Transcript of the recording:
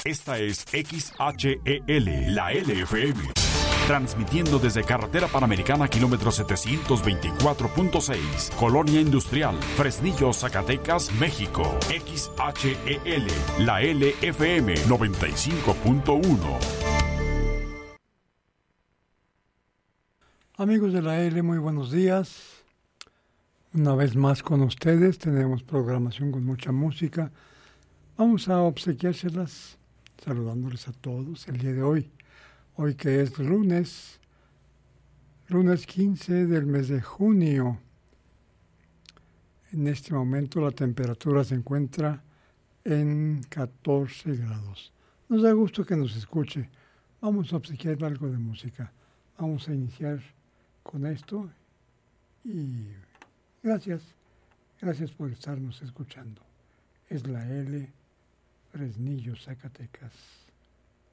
Esta es XHEL, la LFM. Transmitiendo desde Carretera Panamericana, kilómetro 724.6, Colonia Industrial, Fresnillo, Zacatecas, México. XHEL, la LFM 95.1. Amigos de la L, muy buenos días. Una vez más con ustedes, tenemos programación con mucha música. Vamos a obsequiárselas saludándoles a todos el día de hoy. Hoy que es lunes 15 del mes de junio. En este momento la temperatura se encuentra en 14 grados. Nos da gusto que nos escuche. Vamos a obsequiar algo de música. Vamos a iniciar con esto y gracias por estarnos escuchando. Es la L, Fresnillo, Zacatecas.